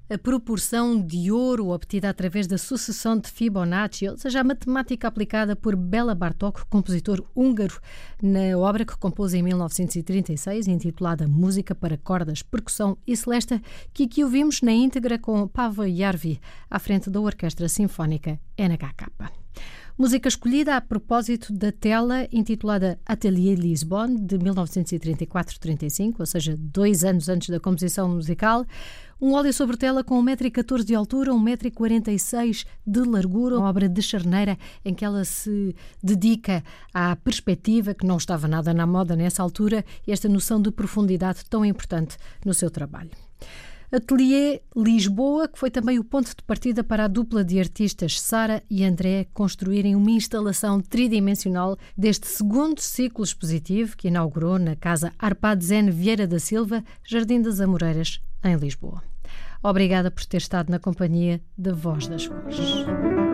A proporção de ouro obtida através da sucessão de Fibonacci, ou seja, a matemática aplicada por Béla Bartók, compositor húngaro, na obra que compôs em 1936, intitulada Música para Cordas, Percussão e Celesta, que aqui ouvimos na íntegra com Paavo Järvi, à frente da Orquestra Sinfónica NHK. Música escolhida a propósito da tela intitulada Atelier Lisbonne, de 1934-35, ou seja, 2 anos antes da composição musical. Um óleo sobre tela com 1,14 m de altura, 1,46 m de largura, uma obra de charneira em que ela se dedica à perspectiva, que não estava nada na moda nessa altura, e esta noção de profundidade tão importante no seu trabalho. Atelier Lisboa, que foi também o ponto de partida para a dupla de artistas Sara e André construírem uma instalação tridimensional deste segundo ciclo expositivo que inaugurou na Casa Arpad Zen Vieira da Silva, Jardim das Amoreiras, em Lisboa. Obrigada por ter estado na companhia da Voz das Vozes.